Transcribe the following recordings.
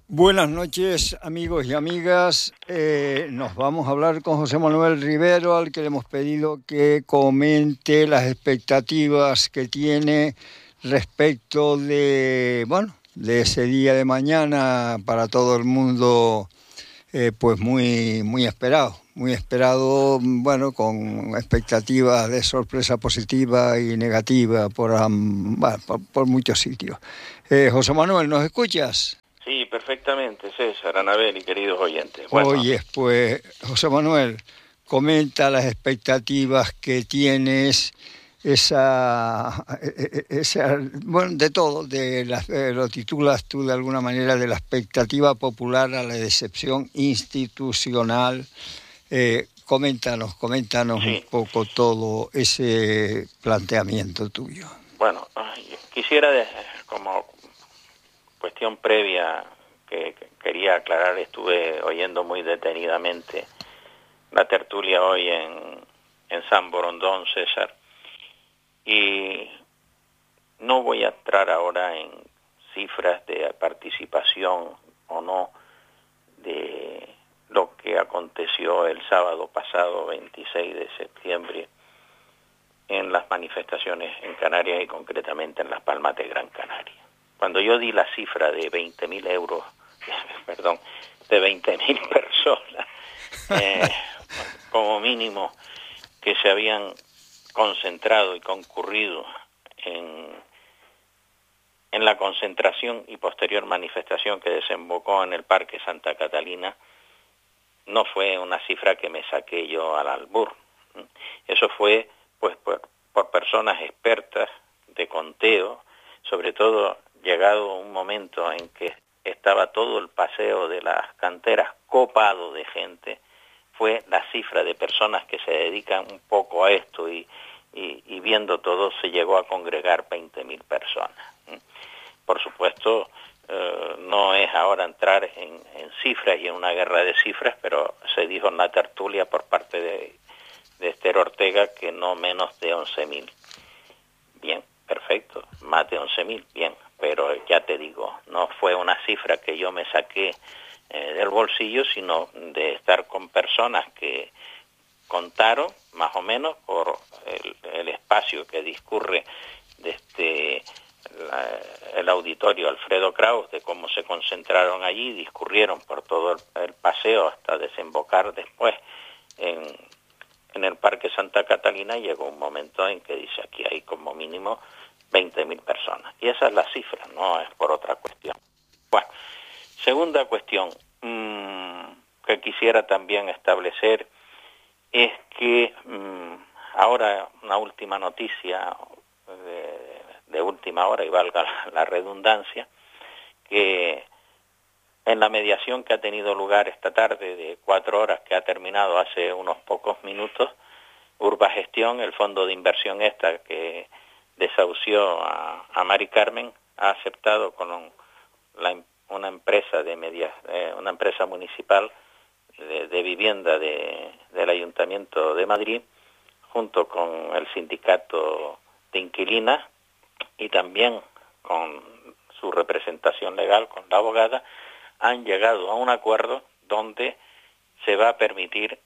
Buenas noches, amigos y amigas. Nos vamos a hablar con José Manuel Rivero, al que le hemos pedido que comente las expectativas que tiene respecto de ese día de mañana para todo el mundo, pues muy esperado, bueno, con expectativas de sorpresa positiva y negativa por muchos sitios. José Manuel, ¿nos escuchas? Sí, perfectamente, César, Anabel y queridos oyentes. Bueno, Oye, pues, José Manuel, comenta las expectativas que tienes, bueno, de todo, lo titulas tú de alguna manera de la expectativa popular a la decepción institucional. Coméntanos un sí, poco todo ese planteamiento tuyo. bueno, quisiera, como cuestión previa que quería aclarar, estuve oyendo muy detenidamente la tertulia hoy en San Borondón, César, y no voy a entrar ahora en cifras de participación o no de lo que aconteció el sábado pasado, 26 de septiembre, en las manifestaciones en Canarias y concretamente en Las Palmas de Gran Canaria. Cuando yo di la cifra de 20.000 euros, perdón, de 20.000 personas, como mínimo, que se habían concentrado y concurrido en la concentración y posterior manifestación que desembocó en el Parque Santa Catalina, no fue una cifra que me saqué yo al albur. Eso fue pues por personas expertas de conteo, sobre todo llegado un momento en que estaba todo el paseo de las canteras copado de gente, fue la cifra de personas que se dedican un poco a esto y viendo todo se llegó a congregar 20.000 personas. Por supuesto, no es ahora entrar en cifras y en una guerra de cifras, pero se dijo en la tertulia por parte de Esther Ortega que no menos de 11.000. Bien, perfecto, más de 11.000, bien, pero ya te digo, no fue una cifra que yo me saqué del bolsillo, sino de estar con personas que contaron más o menos por el espacio que discurre desde el auditorio Alfredo Kraus, de cómo se concentraron allí, discurrieron por todo el paseo hasta desembocar después en el Parque Santa Catalina. Llegó un momento en que dice, aquí hay como mínimo 20.000 personas. Y esa es la cifra, no es por otra cuestión. Bueno, segunda cuestión que quisiera también establecer es que ahora una última noticia de última hora, y valga la redundancia, que en la mediación que ha tenido lugar esta tarde de 4 horas, que ha terminado hace unos pocos minutos, Urbagestión, el fondo de inversión que desahució a Mari Carmen, ha aceptado con una empresa una empresa municipal de vivienda del Ayuntamiento de Madrid, junto con el sindicato de inquilinas y también con su representación legal, con la abogada, han llegado a un acuerdo donde se va a permitir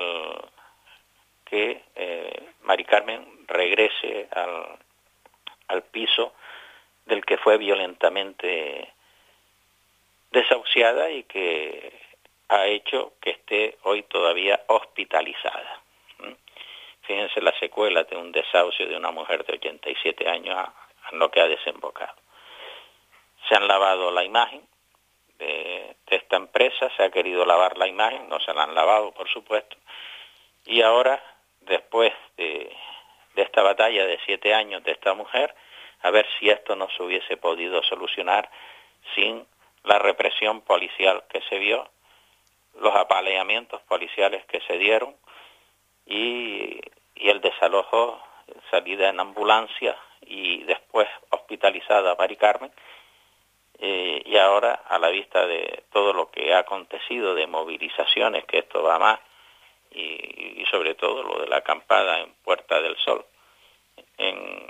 que Mari Carmen regrese al piso del que fue violentamente desahuciada y que ha hecho que esté hoy todavía hospitalizada. Fíjense la secuela de un desahucio de una mujer de 87 años en lo que ha desembocado. Se han lavado la imagen de esta empresa, se ha querido lavar la imagen, no se la han lavado, por supuesto, y ahora, después de esta batalla de 7 años de esta mujer, a ver si esto no se hubiese podido solucionar sin la represión policial que se vio, los apaleamientos policiales que se dieron y el desalojo, salida en ambulancia y después hospitalizada a Mari Carmen. Y ahora, a la vista de todo lo que ha acontecido, de movilizaciones, que esto va más, y sobre todo lo de la acampada en Puerta del Sol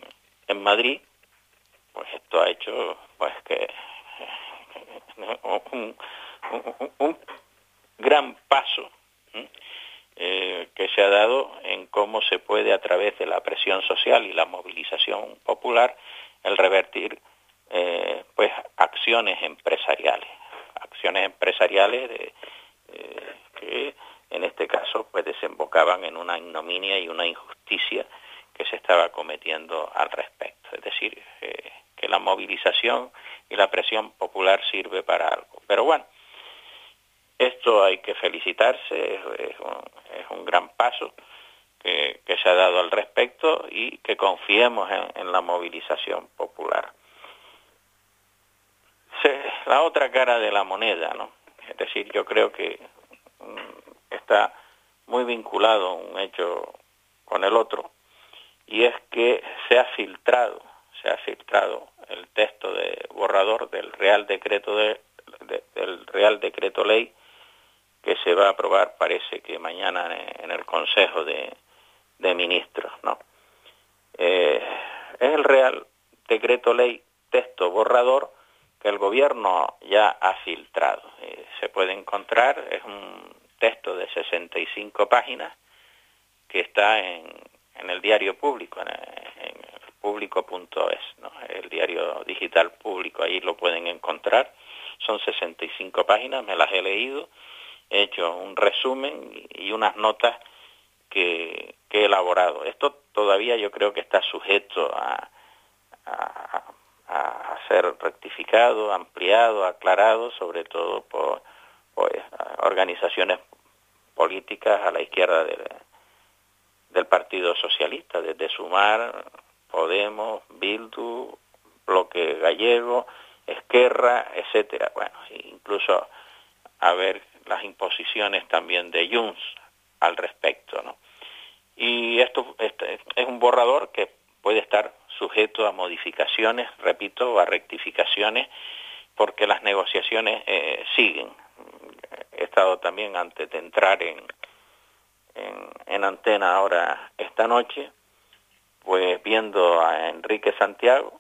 en Madrid, pues esto ha hecho pues que un gran paso que se ha dado en cómo se puede, a través de la presión social y la movilización popular, el revertir pues acciones empresariales que en este caso pues desembocaban en una ignominia y una injusticia que se estaba cometiendo al respecto. Es decir, que la movilización y la presión popular sirve para algo. Pero bueno, esto hay que felicitarse, es un gran paso que se ha dado al respecto, y que confiemos en la movilización popular. La otra cara de la moneda, ¿no? Es decir, yo creo que está muy vinculado un hecho con el otro, y es que se ha filtrado el texto de borrador del Real Decreto del Real Decreto Ley, que se va a aprobar, parece que mañana, en el Consejo de Ministros, ¿no? Es el Real Decreto Ley texto borrador que el gobierno ya ha filtrado. Se puede encontrar, es un texto de 65 páginas que está en el diario público, en público.es, ¿no? El diario digital público, ahí lo pueden encontrar. Son 65 páginas, me las he leído, he hecho un resumen y unas notas que he elaborado. Esto todavía yo creo que está sujeto a ser rectificado, ampliado, aclarado, sobre todo por organizaciones políticas a la izquierda del Partido Socialista, desde Sumar, Podemos, Bildu, Bloque Gallego, Esquerra, etcétera. Bueno, incluso a ver las imposiciones también de Junts al respecto, ¿no? Y esto es un borrador que puede estar sujeto a modificaciones, repito, a rectificaciones, porque las negociaciones siguen. He estado también, antes de entrar en antena ahora esta noche, pues viendo a Enrique Santiago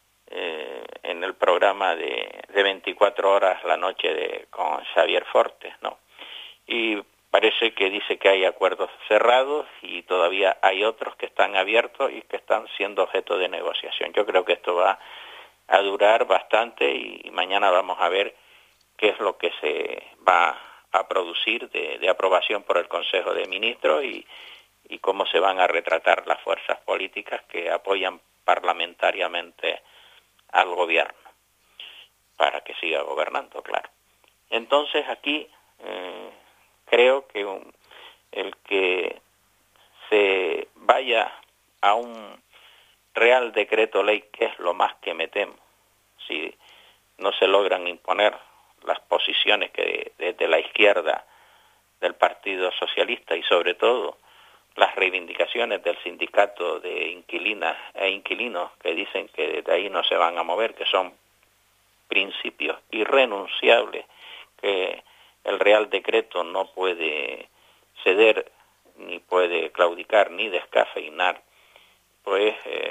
en el programa de 24 horas la noche con Xavier Fortes, ¿no? Y parece que dice que hay acuerdos cerrados y todavía hay otros que están abiertos y que están siendo objeto de negociación. Yo creo que esto va a durar bastante, y mañana vamos a ver qué es lo que se va a producir de aprobación por el Consejo de Ministros, y cómo se van a retratar las fuerzas políticas que apoyan parlamentariamente al gobierno para que siga gobernando, claro. Entonces aquí creo que el que se vaya a un Real Decreto Ley, que es lo más que me temo, si no se logran imponer las posiciones que desde la izquierda del Partido Socialista, y sobre todo las reivindicaciones del sindicato de inquilinas e inquilinos, que dicen que desde ahí no se van a mover, que son principios irrenunciables, que el Real Decreto no puede ceder, ni puede claudicar, ni descafeinar. Pues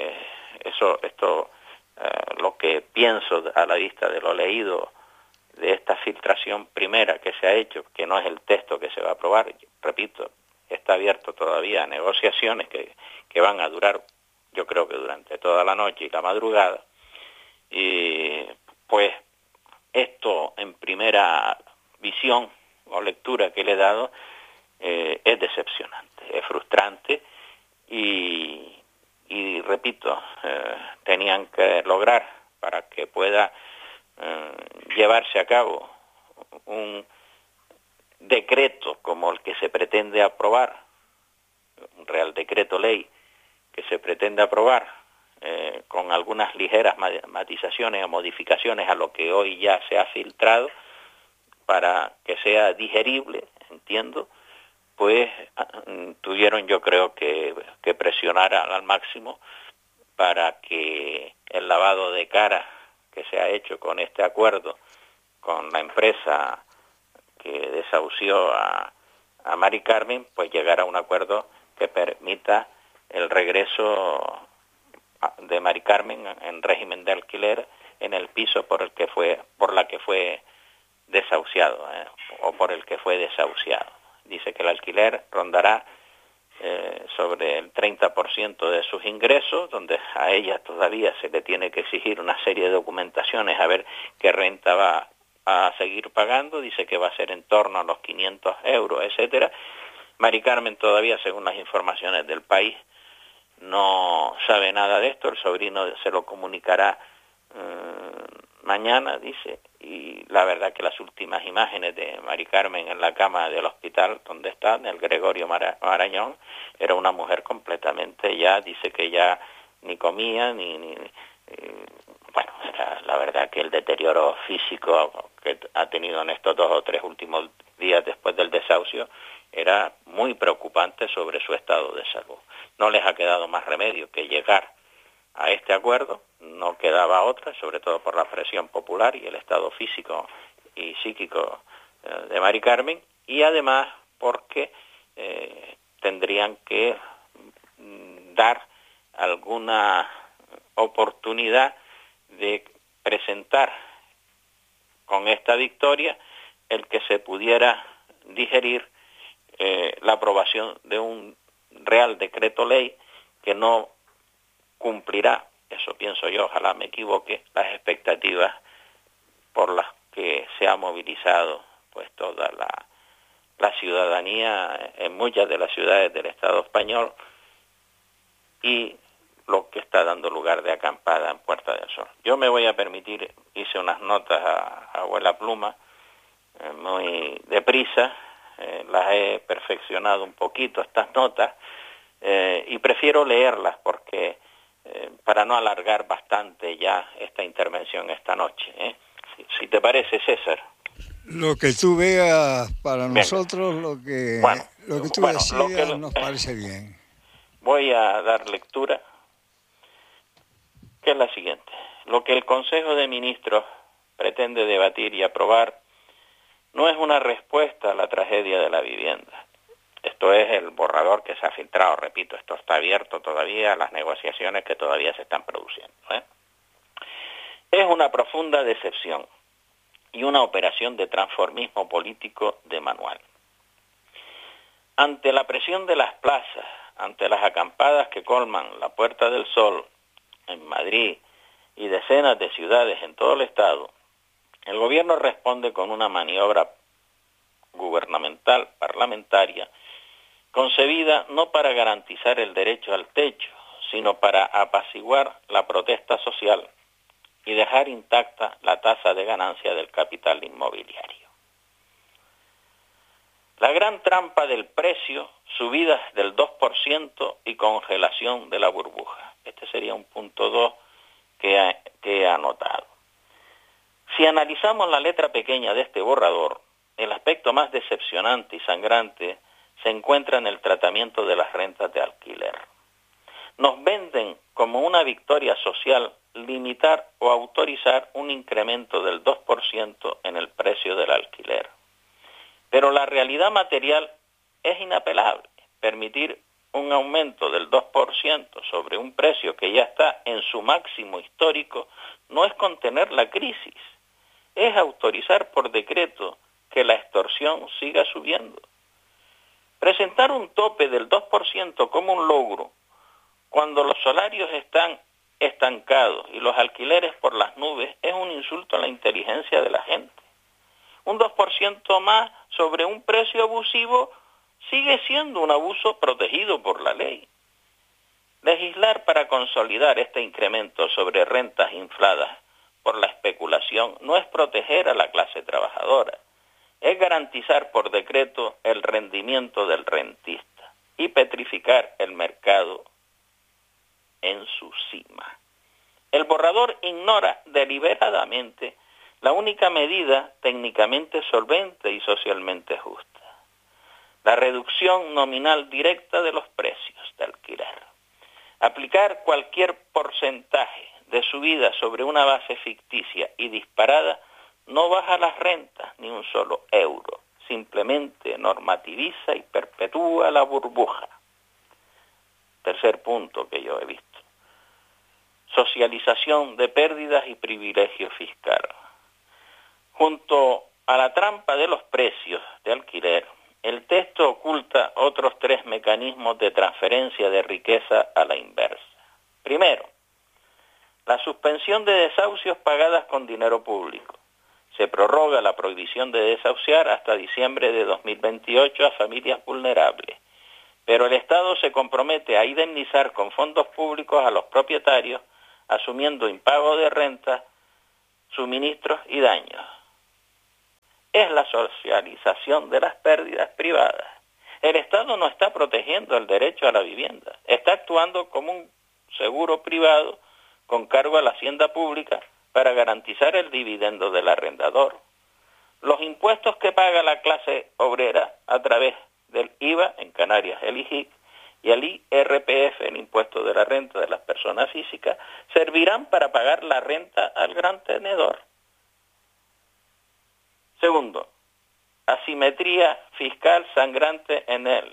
esto lo que pienso a la vista de lo leído de esta filtración primera que se ha hecho, que no es el texto que se va a aprobar, repito, está abierto todavía a negociaciones que van a durar, yo creo que durante toda la noche y la madrugada, y pues esto, en primera visión o lectura que le he dado, es decepcionante, es frustrante, y repito, tenían que lograr, para que pueda llevarse a cabo un decreto como el que se pretende aprobar, un Real Decreto Ley que se pretende aprobar, con algunas ligeras matizaciones o modificaciones a lo que hoy ya se ha filtrado, para que sea digerible, entiendo, pues tuvieron, yo creo, que presionar al máximo para que el lavado de cara que se ha hecho con este acuerdo con la empresa que desahució a Mari Carmen, pues llegar a un acuerdo que permita el regreso de Mari Carmen en régimen de alquiler en el piso por la que fue desahuciado, o por el que fue desahuciado. Dice que el alquiler rondará sobre el 30% de sus ingresos, donde a ella todavía se le tiene que exigir una serie de documentaciones a ver qué renta va a seguir pagando. Dice que va a ser en torno a los 500 euros, etcétera. Mari Carmen todavía, según las informaciones del País, no sabe nada de esto. El sobrino se lo comunicará mañana, dice, y la verdad que las últimas imágenes de Mari Carmen en la cama del hospital donde está, en el Gregorio Marañón, era una mujer completamente ya, dice que ya ni comía, bueno, era la verdad que el deterioro físico que ha tenido en estos 2 o 3 últimos días después del desahucio era muy preocupante sobre su estado de salud. No les ha quedado más remedio que llegar a este acuerdo, no quedaba otra, sobre todo por la presión popular y el estado físico y psíquico de Mari Carmen, y además porque tendrían que dar alguna oportunidad de presentar con esta victoria el que se pudiera digerir la aprobación de un Real Decreto Ley que no cumplirá, eso pienso yo, ojalá me equivoque, las expectativas por las que se ha movilizado pues toda la ciudadanía en muchas de las ciudades del Estado español, y lo que está dando lugar de acampada en Puerta del Sol. Yo me voy a permitir, hice unas notas a abuela pluma, muy deprisa, las he perfeccionado un poquito estas notas, y prefiero leerlas porque para no alargar bastante ya esta intervención esta noche. Si te parece, César. Lo que tú veas para Bien. Nosotros, lo que tú decidas, nos parece bien. Voy a dar lectura, que es la siguiente. Lo que el Consejo de Ministros pretende debatir y aprobar no es una respuesta a la tragedia de la vivienda. Esto es el borrador que se ha filtrado, repito, esto está abierto todavía a las negociaciones que todavía se están produciendo. Es una profunda decepción y una operación de transformismo político de manual. Ante la presión de las plazas, ante las acampadas que colman la Puerta del Sol en Madrid y decenas de ciudades en todo el Estado, el gobierno responde con una maniobra gubernamental, parlamentaria, concebida no para garantizar el derecho al techo, sino para apaciguar la protesta social y dejar intacta la tasa de ganancia del capital inmobiliario. La gran trampa del precio, subidas del 2% y congelación de la burbuja. Este sería un punto 2 que he anotado. Si analizamos la letra pequeña de este borrador, el aspecto más decepcionante y sangrante se encuentra en el tratamiento de las rentas de alquiler. Nos venden como una victoria social limitar o autorizar un incremento del 2% en el precio del alquiler. Pero la realidad material es inapelable. Permitir un aumento del 2% sobre un precio que ya está en su máximo histórico no es contener la crisis, es autorizar por decreto que la extorsión siga subiendo. Presentar un tope del 2% como un logro cuando los salarios están estancados y los alquileres por las nubes es un insulto a la inteligencia de la gente. Un 2% más sobre un precio abusivo sigue siendo un abuso protegido por la ley. Legislar para consolidar este incremento sobre rentas infladas por la especulación no es proteger a la clase trabajadora, es garantizar por decreto el rendimiento del rentista y petrificar el mercado en su cima. El borrador ignora deliberadamente la única medida técnicamente solvente y socialmente justa: la reducción nominal directa de los precios de alquiler. Aplicar cualquier porcentaje de subida sobre una base ficticia y disparada no baja las rentas ni un solo euro, simplemente normativiza y perpetúa la burbuja. Tercer punto que yo he visto: socialización de pérdidas y privilegio fiscal. Junto a la trampa de los precios de alquiler, el texto oculta otros 3 mecanismos de transferencia de riqueza a la inversa. Primero, la suspensión de desahucios pagadas con dinero público. Se prorroga la prohibición de desahuciar hasta diciembre de 2028 a familias vulnerables, pero el Estado se compromete a indemnizar con fondos públicos a los propietarios, asumiendo impago de renta, suministros y daños. Es la socialización de las pérdidas privadas. El Estado no está protegiendo el derecho a la vivienda, está actuando como un seguro privado con cargo a la hacienda pública para garantizar el dividendo del arrendador. Los impuestos que paga la clase obrera a través del IVA, en Canarias el IGIC, y el IRPF, el impuesto de la renta de las personas físicas, servirán para pagar la renta al gran tenedor. Segundo, asimetría fiscal sangrante en el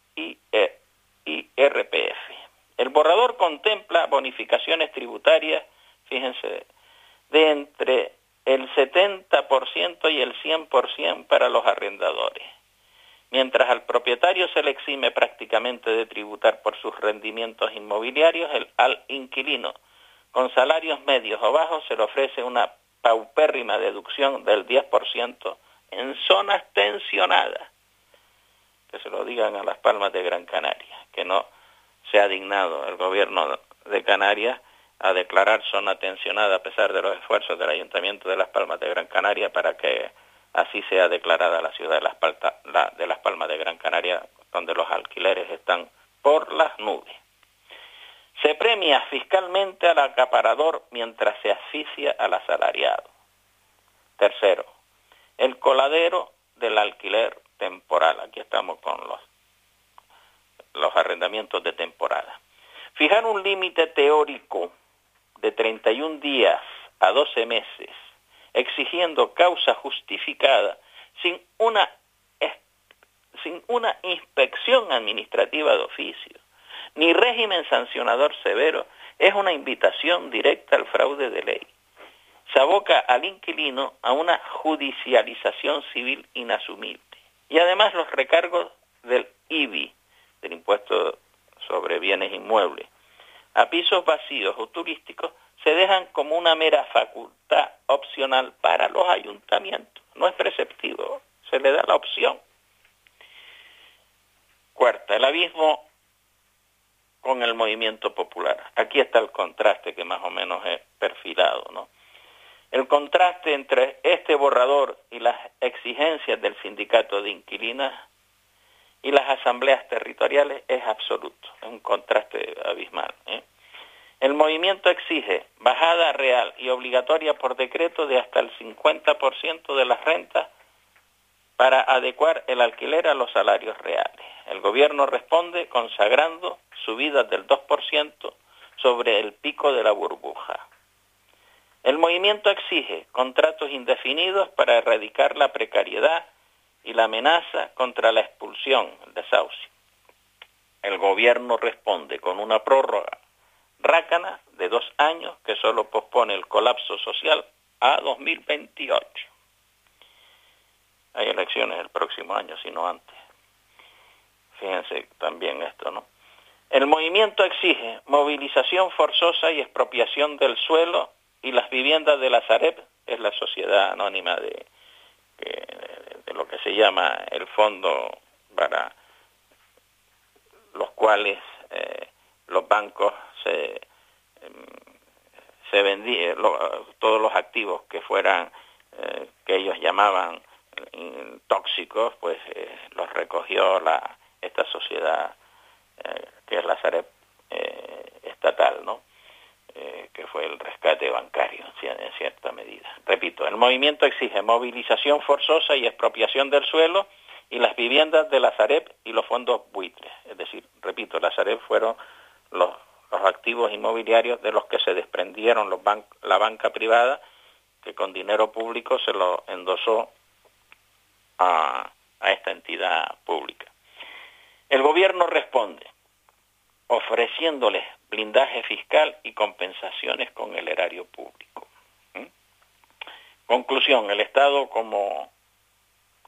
IRPF. El borrador contempla bonificaciones tributarias, fíjense, de entre el 70% y el 100% para los arrendadores, mientras al propietario se le exime prácticamente de tributar por sus rendimientos inmobiliarios, al inquilino con salarios medios o bajos se le ofrece una paupérrima deducción del 10% en zonas tensionadas. Que se lo digan a Las Palmas de Gran Canaria, que no se ha dignado el gobierno de Canarias a declarar zona tensionada a pesar de los esfuerzos del Ayuntamiento de Las Palmas de Gran Canaria para que así sea declarada la ciudad de Las Palmas de Gran Canaria, donde los alquileres están por las nubes. Se premia fiscalmente al acaparador mientras se asfixia al asalariado. Tercero, el coladero del alquiler temporal. Aquí estamos con los arrendamientos de temporada. Fijar un límite teórico de 31 días a 12 meses, exigiendo causa justificada, sin una inspección administrativa de oficio, ni régimen sancionador severo, es una invitación directa al fraude de ley. Se aboca al inquilino a una judicialización civil inasumible. Y además los recargos del IBI, del impuesto sobre bienes inmuebles, a pisos vacíos o turísticos, se dejan como una mera facultad opcional para los ayuntamientos. No es preceptivo, se le da la opción. Cuarta, el abismo con el movimiento popular. Aquí está el contraste que más o menos es perfilado, ¿no? El contraste entre este borrador y las exigencias del sindicato de inquilinas y las asambleas territoriales es absoluto, es un contraste abismal, ¿eh? El movimiento exige bajada real y obligatoria por decreto de hasta el 50% de las rentas para adecuar el alquiler a los salarios reales. El gobierno responde consagrando subidas del 2% sobre el pico de la burbuja. El movimiento exige contratos indefinidos para erradicar la precariedad y la amenaza contra la expulsión, el desahucio. El gobierno responde con una prórroga rácana de 2 años que solo pospone el colapso social a 2028. Hay elecciones el próximo año, si no antes. Fíjense también esto, ¿no? El movimiento exige movilización forzosa y expropiación del suelo y las viviendas de la Sareb, es la sociedad anónima de lo que se llama el fondo para los cuales los bancos se vendían todos los activos que fueran que ellos llamaban tóxicos, pues los recogió esta sociedad que es la Sareb estatal, ¿no? Que fue el rescate bancario en cierta medida. Repito, el movimiento exige movilización forzosa y expropiación del suelo y las viviendas de la Sareb y los fondos buitres. Es decir, repito, la Sareb fueron los activos inmobiliarios de los que se desprendieron la banca privada, que con dinero público se lo endosó a esta entidad pública. El gobierno responde ofreciéndoles blindaje fiscal y compensaciones con el erario público. Conclusión, el Estado como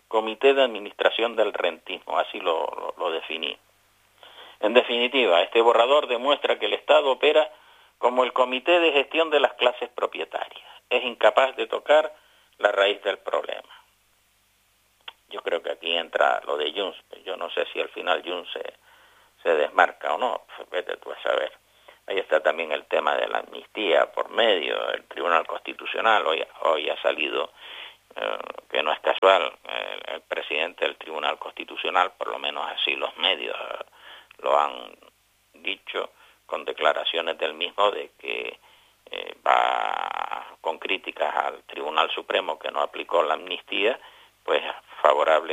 Comité de Administración del Rentismo, así lo definí. En definitiva, este borrador demuestra que el Estado opera como el Comité de Gestión de las Clases Propietarias. Es incapaz de tocar la raíz del problema. Yo creo que aquí entra lo de Junts. Yo no sé si al final Junts se desmarca o no, pues vete tú a saber. Ahí está también el tema de la amnistía por medio del Tribunal Constitucional. Hoy ha salido, que no es casual, el presidente del Tribunal Constitucional, por lo menos así los medios lo han dicho, con declaraciones del mismo de que va con críticas al Tribunal Supremo que no aplicó la amnistía, pues favorable